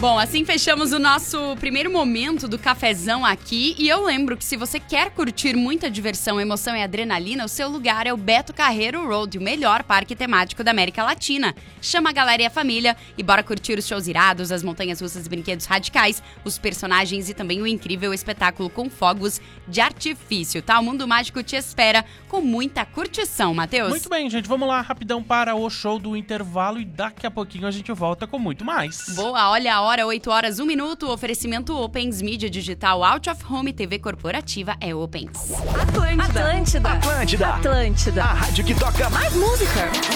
Bom, assim fechamos o nosso primeiro momento do cafezão aqui. E eu lembro que se você quer curtir muita diversão, emoção e adrenalina, o seu lugar é o Beto Carreiro Road, o melhor parque temático da América Latina. Chama a galera e a família e bora curtir os shows irados, as montanhas russas e brinquedos radicais, os personagens e também o incrível espetáculo com fogos de artifício, tá? O Mundo Mágico te espera com muita curtição, Matheus. Muito bem, gente. Vamos lá rapidão para o show do intervalo e daqui a pouquinho a gente volta com muito mais. Boa, olha a hora, 8 horas, 1 minuto. Oferecimento Opens, mídia digital, out of home, TV corporativa é Opens. Atlântida. A rádio que toca mais música.